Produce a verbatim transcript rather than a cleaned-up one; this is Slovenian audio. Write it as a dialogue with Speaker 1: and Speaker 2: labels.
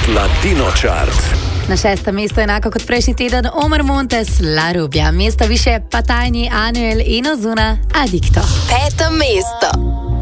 Speaker 1: Latino Chart.
Speaker 2: Na šestem mestu enako kot prejšnji teden Omar Montes, La Rubia. Mesto više pa tajni Anuel in Ozuna, Adicto.
Speaker 3: Peto mesto.